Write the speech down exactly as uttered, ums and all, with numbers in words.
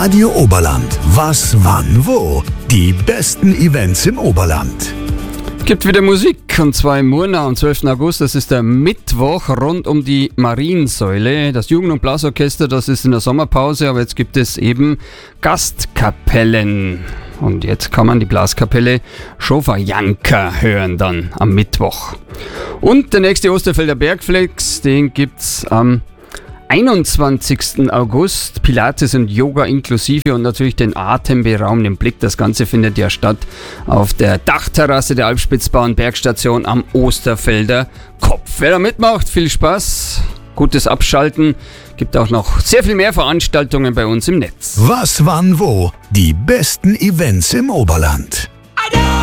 Radio Oberland. Was, wann, wo? Die besten Events im Oberland. Gibt wieder Musik, und zwar im Murnau am zwölften August. Das ist der Mittwoch rund um die Mariensäule. Das Jugend- und Blasorchester, das ist in der Sommerpause, aber jetzt gibt es eben Gastkapellen. Und jetzt kann man die Blaskapelle Schoferjanker hören dann am Mittwoch. Und der nächste Osterfelder Bergflex, den gibt's am einundzwanzigsten August, Pilates und Yoga inklusive und natürlich den atemberaubenden Blick. Das Ganze findet ja statt auf der Dachterrasse der Alpspitzbahn Bergstation am Osterfelder Kopf. Wer da mitmacht, viel Spaß, gutes Abschalten. Gibt auch noch sehr viel mehr Veranstaltungen bei uns im Netz. Was, wann, wo? Die besten Events im Oberland.